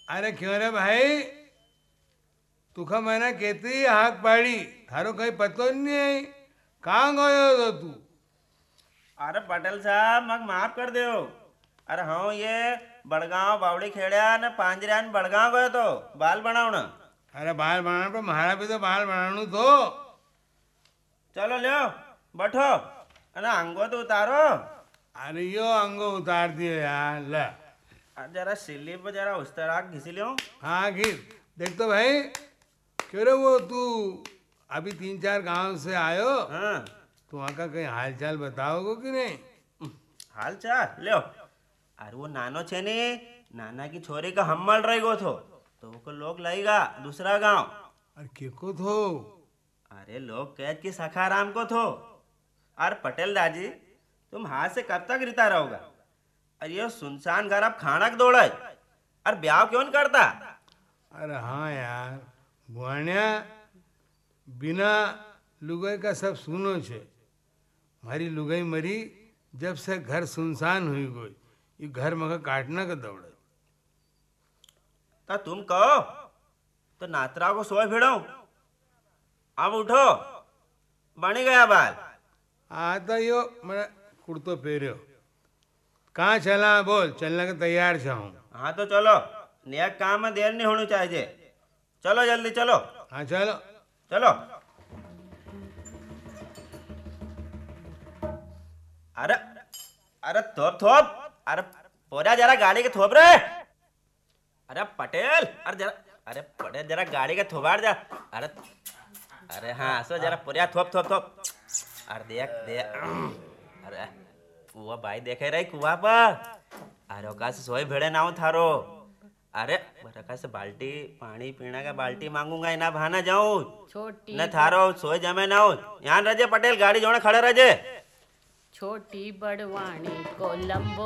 अरे क्यों रे भाई, तुका मैंने केतरी हाक पाड़ी, थारो कहीं पतो नहीं है। कहाँ गयो तो तू? अरे पटेल साहब मग माफ कर दो। अरे हाँ ये बड़गांव बावड़ी खेड़ा ने पांजरा ने बड़गांव गयो तो बाल बनावना। अरे बाल बनाने पर महारा भी तो बाल बनानु तो। चलो लो बैठो अरे अंगो तो उतारो। अरे यो अंगो उतार दियो यार ले। जरा सिल्ली पर जरा उस तरह घिसी लो। हाँ घिर देख तो भाई, क्यों रे वो तू अभी 3-4 गांव से आयो, हाँ तो वहाँ का कहीं हालचाल बताओगे कि नहीं? हाल चाल लो। अरे वो नानो छे ने नाना की छोरी का हम्मल रही गो थो तो वो को लोग लाएगा दूसरा गांव। अरे किको थो? अरे लोग कैद की सखाराम को थो। अरे पटेल दादी तुम हाथ से कब तक रिता रहोगा? अरे ये सुनसान घर अब खाना दौड़ा है। अरे ब्याह क्यों नहीं करता? अरे हाँ यार, बुआण्या बिना लुगाई का सब सुनो छे। हमारी लुगाई मरी जब से घर सुनसान हुई गई, ये घर मगर काटना का दौड़े। तो तुम कहो तो नात्रा को सोए भिड़ो। अब उठो बनी गया बाल। आता यो मैं कुर्तो पहरियो। कहाँ चला बोल, चलने का तैयार छाऊँ। हाँ तो चलो नया काम में देर नहीं होनी चाहिए। चलो जल्दी चलो। हाँ चलो। चलो। अरे अरे थोप थोप। अरे पोरा जरा गाड़ी के थोप रे। अरे पटेल अरे जरा अरे पटेल जरा गाड़ी के थोबाड़ जा। अरे अरे हाँ सो जरा पोरिया थोप थोप थोप। अरे देख देख अरे कुआ भाई देखे रही कुआ पर। अरे ओका से सोई भेड़े ना हो थारो। अरे बरका से बाल्टी पानी पीने का बाल्टी मांगूंगा ना बहाना जाऊं छोटी न थारो सोए जमे ना हो। यहाँ रजे पटेल गाड़ी जोड़े खड़े रजे। छोटी बड़वानी को लंबो